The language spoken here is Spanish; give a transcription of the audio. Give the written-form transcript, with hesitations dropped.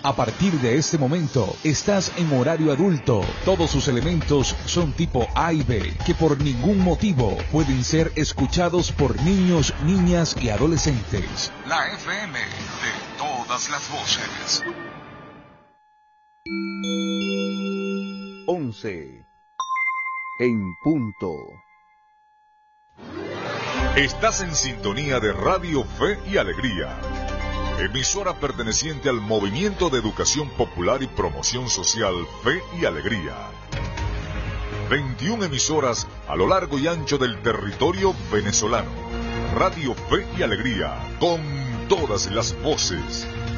A partir de este momento, estás en horario adulto. Todos sus elementos son tipo A y B, que por ningún motivo pueden ser escuchados por niños, niñas y adolescentes. La FM de todas las voces. 11 en punto. Estás en sintonía de Radio Fe y Alegría, emisora perteneciente al Movimiento de Educación Popular y Promoción Social Fe y Alegría. 21 emisoras a lo largo y ancho del territorio venezolano. Radio Fe y Alegría, con todas las voces.